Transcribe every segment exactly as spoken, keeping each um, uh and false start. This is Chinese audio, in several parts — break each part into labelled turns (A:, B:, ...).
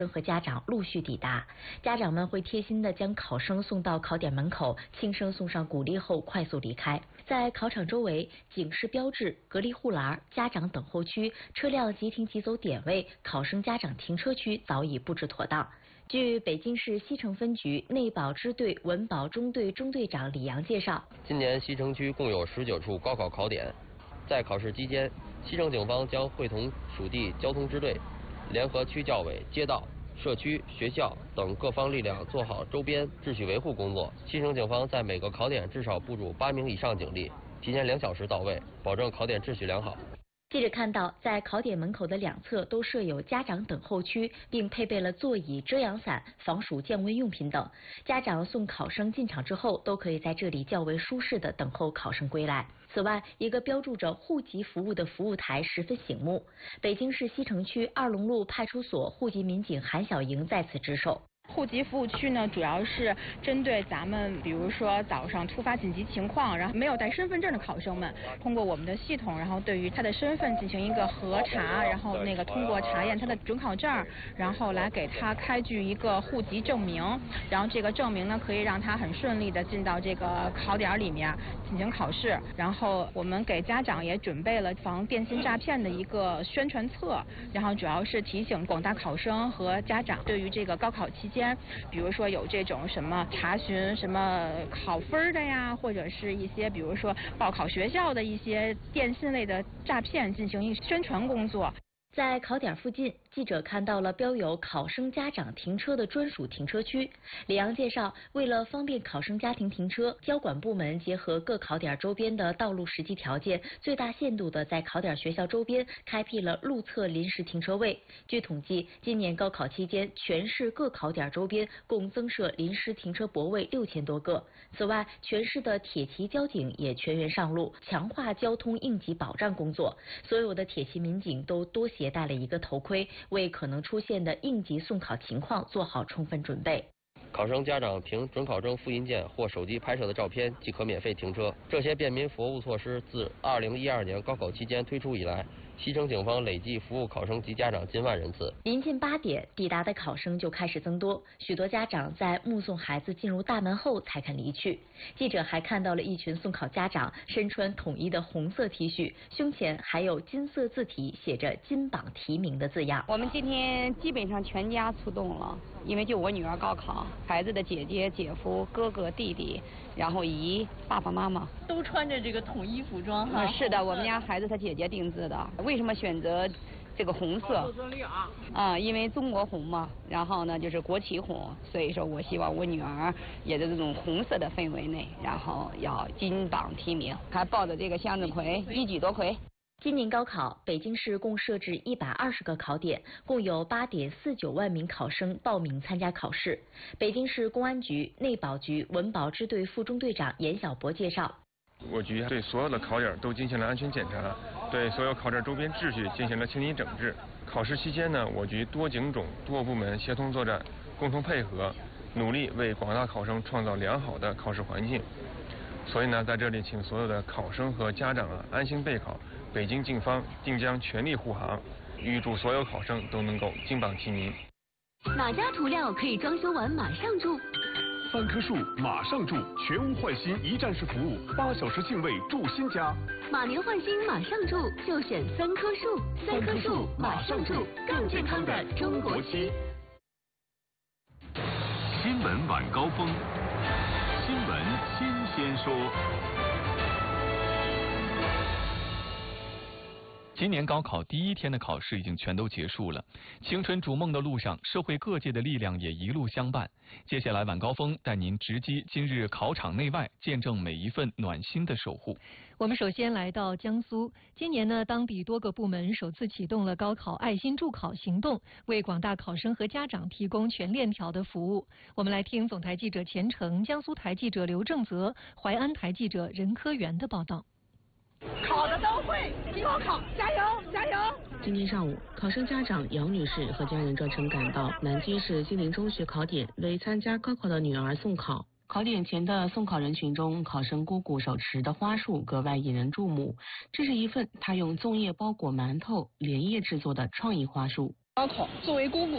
A: 和家长陆续抵达，家长们会贴心的将考生送到考点门口，轻声送上鼓励后快速离开。在考场周围，警示标志、隔离护栏、家长等候区、车辆即停即走点位、考生家长停车区早已布置妥当。据北京市西城分局内保支队文保中队中队长李阳介绍，
B: 今年西城区共有十九处高考考点，在考试期间，西城警方将会同属地交通支队联合区教委、街道、社区、学校等各方力量做好周边秩序维护工作。西城警方在每个考点至少部署八名以上警力，提前两小时到位，保证考点秩序良好。
A: 记者看到，在考点门口的两侧都设有家长等候区，并配备了座椅、遮阳伞、防暑降温用品等。家长送考生进场之后，都可以在这里较为舒适的等候考生归来。此外，一个标注着户籍服务的服务台十分醒目。北京市西城区二龙路派出所户籍民警韩小莹在此值守。
C: 户籍服务区呢，主要是针对咱们，比如说早上突发紧急情况，然后没有带身份证的考生们，通过我们的系统，然后对于他的身份进行一个核查，然后那个通过查验他的准考证，然后来给他开具一个户籍证明，然后这个证明呢，可以让他很顺利的进到这个考点里面进行考试。然后我们给家长也准备了防电信诈骗的一个宣传册，然后主要是提醒广大考生和家长，对于这个高考期间，比如说有这种什么查询什么考分的呀，或者是一些比如说报考学校的一些电信类的诈骗进行一宣传工作。
A: 在考点附近，记者看到了标有考生家长停车的专属停车区。李阳介绍，为了方便考生家庭停车，交管部门结合各考点周边的道路实际条件，最大限度的在考点学校周边开辟了路侧临时停车位。据统计，今年高考期间，全市各考点周边共增设临时停车泊位六千多个。此外，全市的铁骑交警也全员上路，强化交通应急保障工作。所有的铁骑民警都多携带了一个头盔，为可能出现的应急送考情况做好充分准备。
B: 考生家长凭准考证复印件或手机拍摄的照片即可免费停车。这些便民服务措施自二零一二年高考期间推出以来，西城警方累计服务考生及家长近万人次。
A: 临近八点，抵达的考生就开始增多，许多家长在目送孩子进入大门后才肯离去。记者还看到了一群送考家长身穿统一的红色 T 恤，胸前还有金色字体写着“金榜题名”的字样。
D: 我们今天基本上全家出动了，因为就我女儿高考，孩子的姐姐、姐夫、哥哥、弟弟，然后姨、爸爸妈妈
E: 都穿着这个统一服装哈。
D: 是的，我们家孩子他姐姐定制的。为什么选择这个红色？啊，因为中国红嘛，然后呢就是国旗红，所以说我希望我女儿也在这种红色的氛围内，然后要金榜题名，还抱着这个向日葵，一举夺魁。
A: 今年高考，北京市共设置一百二十个考点，共有八点四九万名考生报名参加考试。北京市公安局内保局文保支队副中队长严小博介绍，
F: 我局对所有的考点都进行了安全检查，对所有考点周边秩序进行了清理整治。考试期间呢，我局多警种、多部门协同作战，共同配合，努力为广大考生创造良好的考试环境。所以呢，在这里请所有的考生和家长啊安心备考。北京警方定将全力护航，预祝所有考生都能够金榜题名。
G: 哪家涂料可以装修完马上住？
H: 三棵树马上住，全屋换新一站式服务，八小时净位住新家。
G: 马年换新马上住，就选三棵树。三棵树马上住，更健康的中国区。
I: 新闻晚高峰，新闻新鲜说。
J: 今年高考第一天的考试已经全都结束了，青春逐梦的路上，社会各界的力量也一路相伴。接下来晚高峰带您直击今日考场内外，见证每一份暖心的守护。
K: 我们首先来到江苏，今年呢，当地多个部门首次启动了高考爱心助考行动，为广大考生和家长提供全链条的服务。我们来听总台记者钱成、江苏台记者刘正泽、淮安台记者任科元的报道。
L: 考的都会，高考加油加油！
M: 今天上午，考生家长杨女士和家人专程赶到南京市金陵中学考点，为参加高考的女儿送考。考点前的送考人群中，考生姑姑手持的花束格外引人注目。这是一份她用粽叶包裹馒头连叶制作的创意花束。
N: 高考作为姑姑，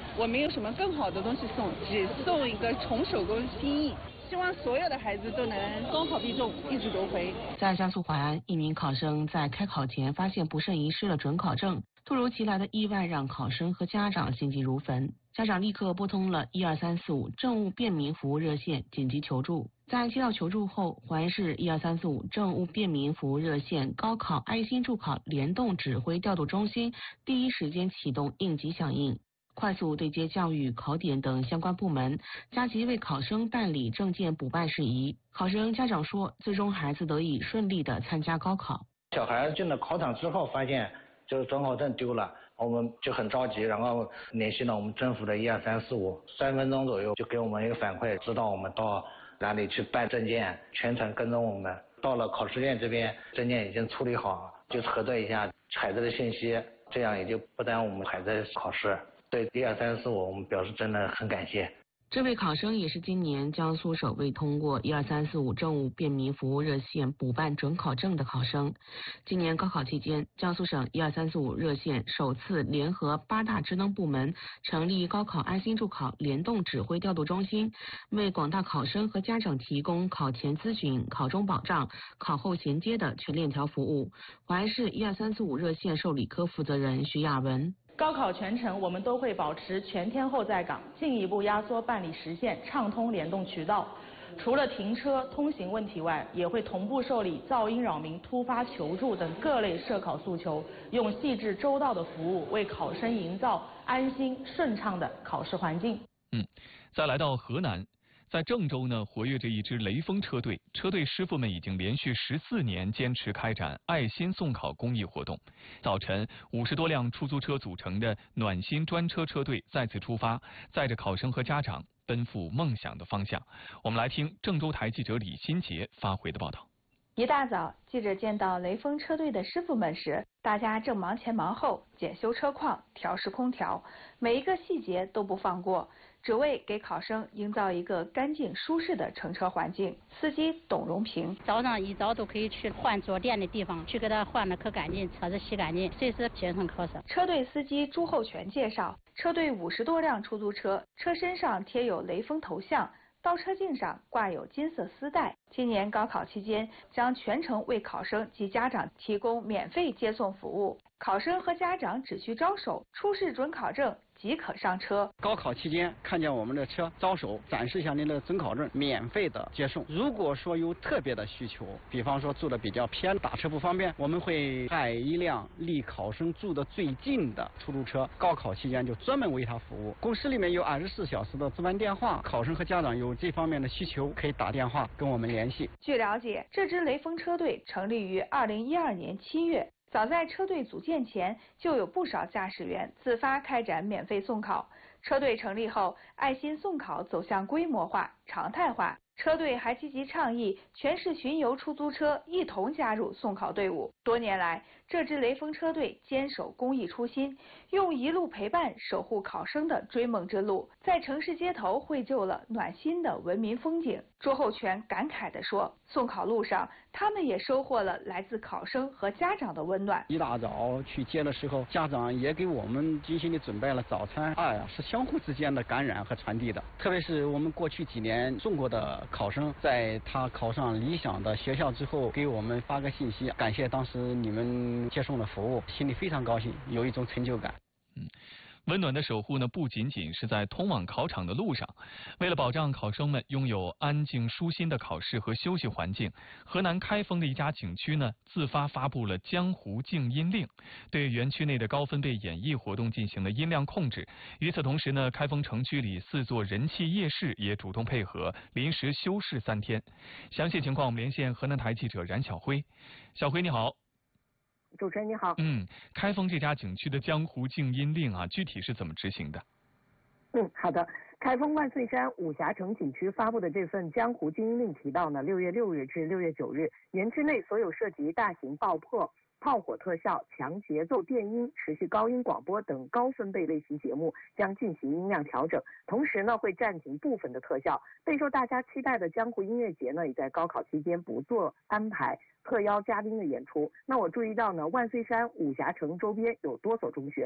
L: 我没有什么更好的东西送，只送一个从手工心意。希望所有的孩子都能高考必中，一举夺回。
M: 在江苏淮安，一名考生在开考前发现不慎遗失了准考证，突如其来的意外让考生和家长心急如焚。家长立刻拨通了一二三四五政务便民服务热线紧急求助。在接到求助后，淮安市一二三四五政务便民服务热线高考爱心助考联动指挥调度中心第一时间启动应急响应，快速对接教育、考点等相关部门，加急为考生办理证件补办事宜。考生家长说，最终孩子得以顺利的参加高考。
N: 小孩进了考场之后，发现就是准考证丢了，我们就很着急，然后联系了我们政府的一二三四五，三分钟左右就给我们一个反馈，知道我们到哪里去办证件，全程跟踪我们。到了考试院这边，证件已经处理好，就核对一下孩子的信息，这样也就不耽误我们孩子的考试。对一二三四五，我们表示真的很感谢。
M: 这位考生也是今年江苏首位通过一二三四五政务便民服务热线补办准考证的考生。今年高考期间，江苏省一二三四五热线首次联合八大职能部门成立高考爱心助考联动指挥调度中心，为广大考生和家长提供考前咨询、考中保障、考后衔接的全链条服务。淮安市一二三四五热线受理科负责人徐亚文。
O: 高考全程，我们都会保持全天候在岗，进一步压缩办理时限，畅通联动渠道。除了停车、通行问题外，也会同步受理噪音扰民、突发求助等各类涉考诉求，用细致周到的服务为考生营造安心顺畅的考试环境。
J: 嗯，再来到河南。在郑州呢，活跃着一支雷锋车队，车队师傅们已经连续十四年坚持开展爱心送考公益活动。早晨，五十多辆出租车组成的暖心专车车队再次出发，载着考生和家长奔赴梦想的方向。我们来听郑州台记者李新杰发回的报道。
P: 一大早，记者见到雷锋车队的师傅们时，大家正忙前忙后检修车况、调试空调，每一个细节都不放过，只为给考生营造一个干净舒适的乘车环境。司机董荣平：
Q: 早上一早都可以去换坐垫的地方，去给他换的可干净，车子洗干净，随时节省考生。
P: 车队司机朱厚全介绍，车队五十多辆出租车，车身上贴有雷锋头像。倒车镜上挂有金色丝带。今年高考期间，将全程为考生及家长提供免费接送服务。考生和家长只需招手，出示准考证即可上车。
R: 高考期间看见我们的车，招手展示一下您的准考证，免费的接送。如果说有特别的需求，比方说住的比较偏，打车不方便，我们会派一辆离考生住的最近的出租车，高考期间就专门为他服务。公司里面有二十四小时的值班电话，考生和家长有这方面的需求，可以打电话跟我们联系。
P: 据了解，这支雷锋车队成立于二零一二年七月。早在车队组建前，就有不少驾驶员自发开展免费送考。车队成立后，爱心送考走向规模化、常态化。车队还积极倡议全市巡游出租车一同加入送考队伍。多年来，这支雷锋车队坚守公益初心，用一路陪伴守护考生的追梦之路，在城市街头绘就了暖心的文明风景。朱厚全感慨地说，送考路上，他们也收获了来自考生和家长的温暖。
R: 一大早去接的时候，家长也给我们精心的准备了早餐。哎呀，是相互之间的感染和传递的。特别是我们过去几年送过的考生，在他考上理想的学校之后，给我们发个信息，感谢当时你们接送的服务，心里非常高兴，有一种成就感。
J: 嗯。温暖的守护呢，不仅仅是在通往考场的路上。为了保障考生们拥有安静舒心的考试和休息环境，河南开封的一家景区呢，自发发布了江湖静音令，对园区内的高分贝演艺活动进行了音量控制。与此同时呢，开封城区里四座人气夜市也主动配合，临时休市三天。详细情况我们连线河南台记者冉晓辉。小辉你好。
S: 主持人你好。
J: 嗯，开封这家景区的江湖静音令啊，具体是怎么执行的？
S: 嗯，好的。开封万岁山武峡城景区发布的这份江湖静音令提到呢，六月六日至六月九日，园区内所有涉及大型爆破、炮火特效、强节奏电音、持续高音广播等高分贝类型节目将进行音量调整，同时呢会暂停部分的特效。备受大家期待的江湖音乐节呢，也在高考期间不做安排特邀嘉宾的演出。那我注意到呢，万岁山武峡城周边有多所中学，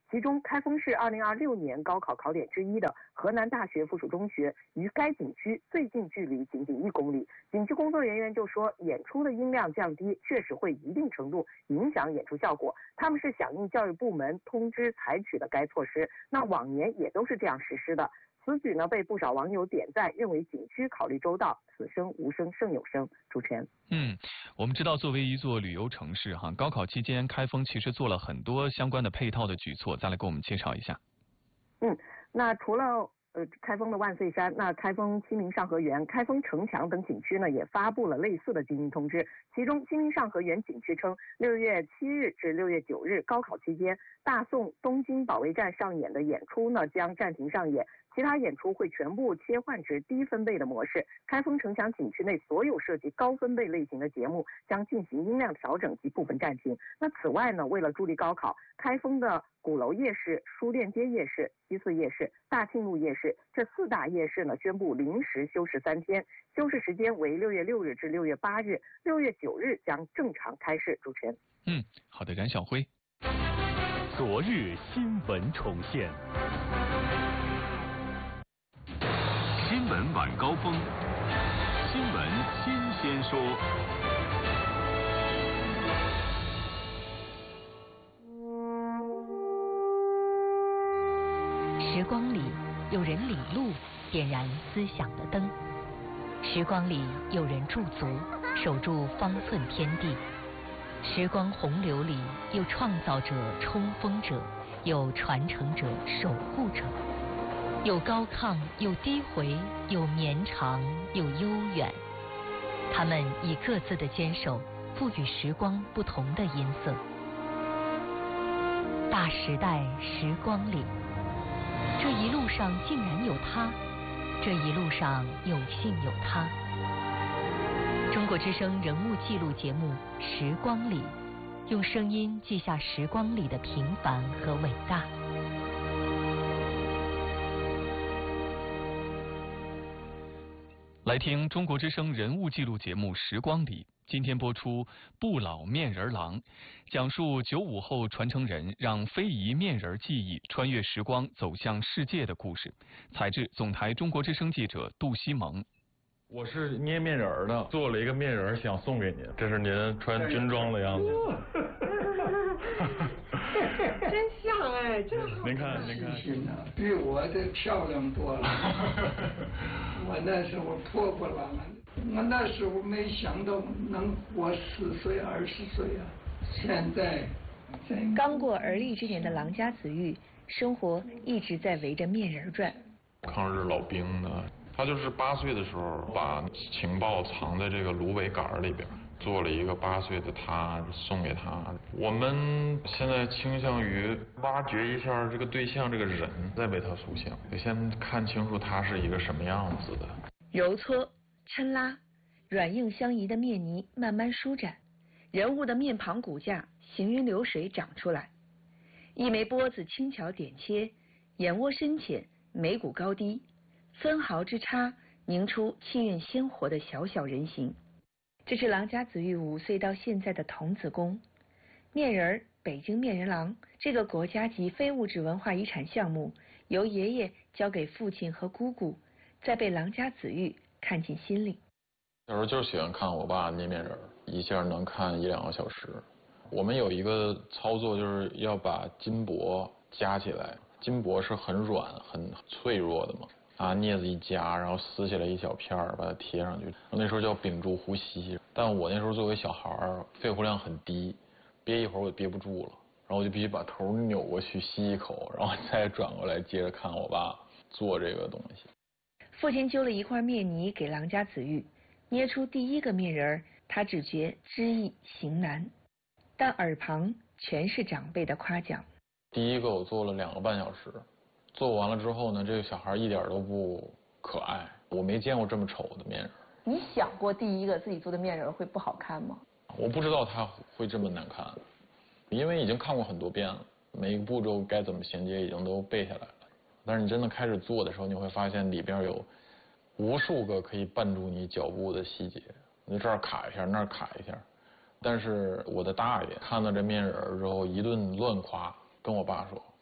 S: 其中，开封市二零二六年高考考点之一的河南大学附属中学，与该景区最近距离仅仅一公里。景区工作人员就说，演出的音量降低，确实会一定程度影响演出效果。他们是响应教育部门通知采取的该措施，那往年也都是这样实施的。此举呢，被不少网友点赞，认为景区考虑周到，此生无声胜有声。主持人，
J: 嗯，我们知道，作为一座旅游城市，哈，高考期间，开封其实做了很多相关的配套的举措，再来给我们介绍一下。
S: 嗯，那除了呃开封的万岁山，那开封清明上河园、开封城墙等景区呢，也发布了类似的禁运通知。其中，清明上河园景区称，六月七日至六月九日高考期间，大宋东京保卫战上演的演出呢将暂停上演。其他演出会全部切换至低分贝的模式。开封城墙景区内所有涉及高分贝类型的节目将进行音量调整及部分暂停。那此外呢，为了助力高考，开封的鼓楼夜市、书店街夜市、西四夜市、大庆路夜市这四大夜市呢宣布临时休市三天，休市时间为六月六日至六月八日，六月九日将正常开市。主持人，
J: 嗯，好的，冉晓辉。
H: 昨日新闻重现。
I: 新闻晚高峰，新闻新鲜说。
A: 时光里有人领路，点燃思想的灯；时光里有人驻足，守住方寸天地；时光洪流里有创造者、冲锋者，有传承者、守护者。有高亢，有低回，有绵长，有悠远。他们以各自的坚守，赋予时光不同的音色。大时代时光里，这一路上竟然有他，这一路上有幸有他。中国之声人物记录节目《时光里》，用声音记下时光里的平凡和伟大。
J: 来听中国之声人物记录节目《时光里》，今天播出《不老面人郎》，讲述九五后传承人让非遗面人技艺穿越时光走向世界的故事。采制总台中国之声记者杜西蒙。
T: 我是捏面人的，做了一个面人想送给您，这是您穿军装的样子。
U: 真像哎，真好。
T: 您看，您看，
U: 比我这漂亮多了。我那时候破破烂烂，我那时候没想到能活十岁二十岁啊！现在，
P: 刚过而立之年的郎家子玉，生活一直在围着面人转。
T: 抗日老兵呢，他就是八岁的时候把情报藏在这个芦苇杆里边。做了一个八岁的他送给他。我们现在倾向于挖掘一下这个对象这个人，再为他塑像，得先看清楚他是一个什么样子的。
P: 揉搓、抻拉，软硬相宜的面泥慢慢舒展，人物的面庞骨架行云流水长出来。一枚波子轻巧点切，眼窝深浅，眉骨高低，分毫之差凝出气韵鲜活的小小人形。这是郎家子玉五岁到现在的童子功。面人儿，北京面人郎这个国家级非物质文化遗产项目，由爷爷交给父亲和姑姑，再被郎家子玉看进心里。
T: 小时候就是喜欢看我爸捏面人，一下能看一两个小时。我们有一个操作，就是要把金箔夹起来，金箔是很软很脆弱的嘛。拿镊子一夹，然后撕下来一小片儿，把它贴上去。那时候叫屏住呼吸，但我那时候作为小孩儿，肺活量很低，憋一会儿我就憋不住了，然后我就必须把头扭过去吸一口，然后再转过来接着看我爸做这个东西。
P: 父亲揪了一块面泥给郎家子玉，捏出第一个面人儿，他只觉知易行难，但耳旁全是长辈的夸奖。
T: 第一个我做了两个半小时。做完了之后呢，这个小孩一点都不可爱，我没见过这么丑的面人。
V: 你想过第一个自己做的面人会不好看吗？
T: 我不知道他会这么难看，因为已经看过很多遍了，每一个步骤该怎么衔接已经都背下来了。但是你真的开始做的时候，你会发现里边有无数个可以绊住你脚步的细节，你这儿卡一下，那儿卡一下。但是我的大爷看到这面人之后一顿乱夸，跟我爸说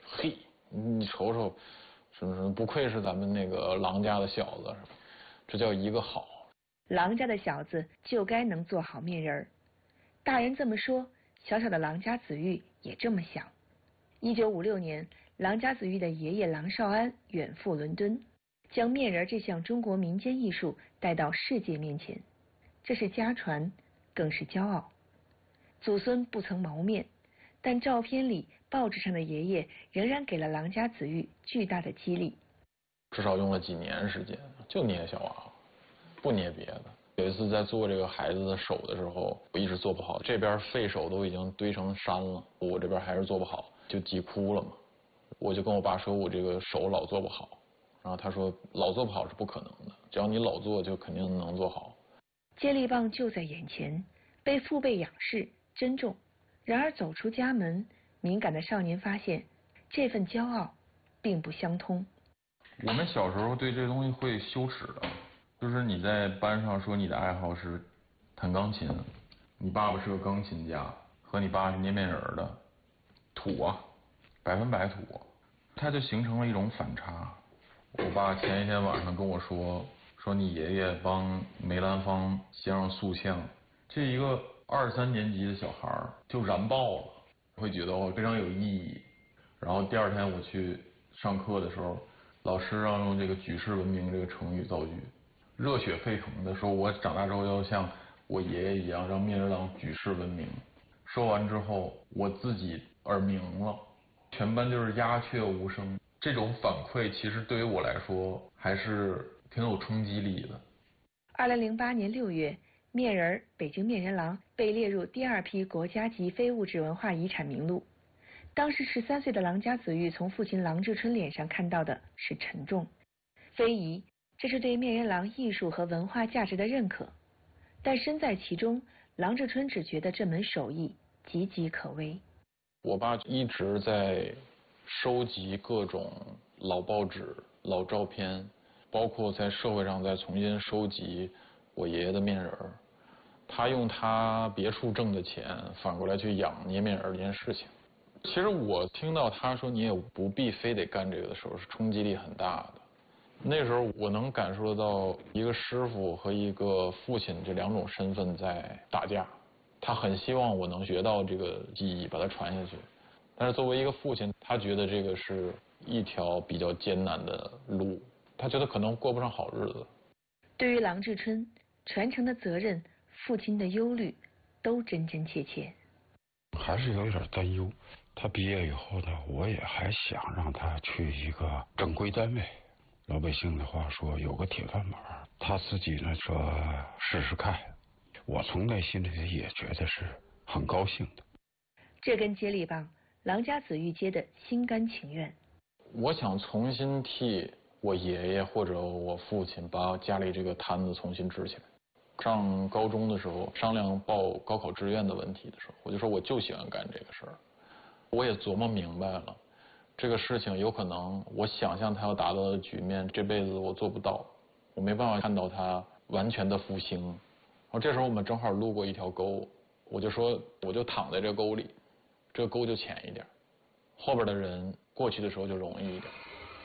T: 嘿，你瞅瞅，什么什么，不愧是咱们那个郎家的小子，这叫一个好。
P: 郎家的小子就该能做好面人儿。大人这么说，小小的郎家子玉也这么想。一九五六年，郎家子玉的爷爷郎绍安远赴伦敦，将面人这项中国民间艺术带到世界面前，这是家传，更是骄傲。祖孙不曾谋面，但照片里、报纸上的爷爷仍然给了郎家子玉巨大的激励。
T: 至少用了几年时间，就捏小娃娃，不捏别的。有一次在做这个孩子的手的时候，我一直做不好，这边废手都已经堆成山了，我这边还是做不好，就急哭了嘛。我就跟我爸说，我这个手老做不好，然后他说老做不好是不可能的，只要你老做就肯定能做好。
P: 接力棒就在眼前，被父辈仰视珍重。然而走出家门，敏感的少年发现，这份骄傲并不相通。
T: 我们小时候对这东西会羞耻的，就是你在班上说你的爱好是弹钢琴，你爸爸是个钢琴家，和你爸是捏面人的，土啊，百分百土，它就形成了一种反差。我爸前一天晚上跟我说，说你爷爷帮梅兰芳先生塑像，这一个二三年级的小孩就燃爆了，会觉得哦非常有意义。然后第二天我去上课的时候，老师让用这个举世闻名这个成语造句，热血沸腾的说，我长大之后要像我爷爷一样让面人郎举世闻名。说完之后，我自己耳鸣了，全班就是鸦雀无声。这种反馈其实对于我来说还是挺有冲击力的。
P: 二零零八年六月，面人北京面人郎被列入第二批国家级非物质文化遗产名录。当时十三岁的郎家子玉从父亲郎志春脸上看到的是沉重，非遗，这是对面人郎艺术和文化价值的认可。但身在其中，郎志春只觉得这门手艺岌岌可危。
T: 我爸一直在收集各种老报纸、老照片，包括在社会上再重新收集我爷爷的面人儿。他用他别处挣的钱，反过来去养捏面人儿这件事情。其实我听到他说你也不必非得干这个的时候，是冲击力很大的。那时候我能感受得到一个师傅和一个父亲这两种身份在打架。他很希望我能学到这个技艺，把它传下去。但是作为一个父亲，他觉得这个是一条比较艰难的路，他觉得可能过不上好日子。
P: 对于郎志春，传承的责任、父亲的忧虑，都真真切切。
B: 还是有点担忧。他毕业以后呢，我也还想让他去一个正规单位。老百姓的话说，有个铁饭碗。他自己呢说试试看。我从内心里也觉得是很高兴的。
P: 这根接力棒，郎家子玉接的心甘情愿。
T: 我想重新替我爷爷或者我父亲把家里这个摊子重新支起来。上高中的时候商量报高考志愿的问题的时候，我就说我就喜欢干这个事儿。我也琢磨明白了，这个事情有可能我想象他要达到的局面，这辈子我做不到，我没办法看到他完全的复兴。然后这时候我们正好路过一条沟，我就说我就躺在这沟里，这个沟就浅一点，后边的人过去的时候就容易一点。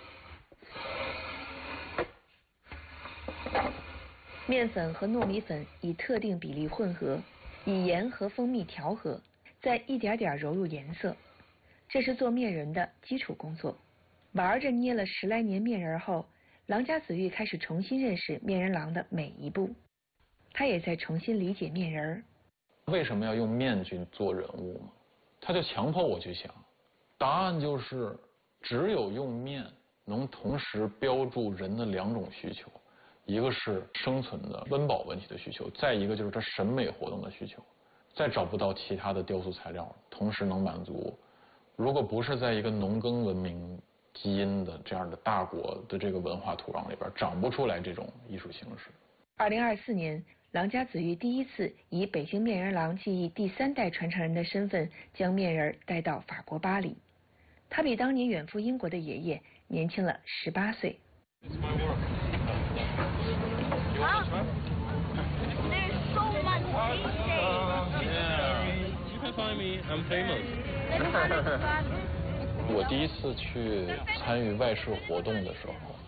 P: 面粉和糯米粉以特定比例混合，以盐和蜂蜜调和，再一点点揉入颜色。这是做面人的基础工作。玩着捏了十来年面人后，郎家子玉开始重新认识面人郎的每一步。他也在重新理解面人。
T: 为什么要用面去做人物吗？他就强迫我去想。答案就是，只有用面能同时标注人的两种需求，一个是生存的温饱问题的需求，再一个就是他审美活动的需求。再找不到其他的雕塑材料同时能满足。如果不是在一个农耕文明基因的这样的大国的这个文化土壤里边，长不出来这种艺术形式。
P: 二零二四年，郎家子玉第一次以北京面人郎技艺第三代传承人的身份，将面人带到法国巴黎。他比当年远赴英国的爷爷年轻了十八岁。
C: Find me, I'm famous.
T: 我第一次去参与外事活动的时候，